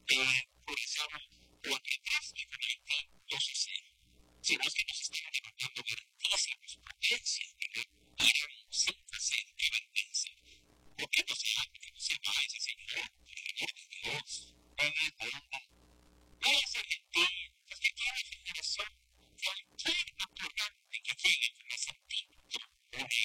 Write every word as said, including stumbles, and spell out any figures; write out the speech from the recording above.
eh, por eso cuatro a tres y con Haití dos a cero. Si no es que nos estaban levantando grandísimas potencias, ¿verdad? Irán cinco a cero, qué vergüenza. ¿Por qué no se habla, que no se va ese señor? Por el amor de Dios. En el mundo. Es Argentina, porque tiene generación cualquier atorrante que llegue con ese tipo